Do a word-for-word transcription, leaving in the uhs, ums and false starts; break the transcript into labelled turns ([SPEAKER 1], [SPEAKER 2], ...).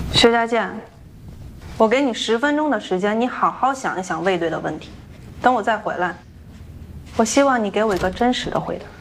[SPEAKER 1] 薛家健，我给你十分钟的时间，你好好想一想卫队的问题。等我再回来，我希望你给我一个真实的回答。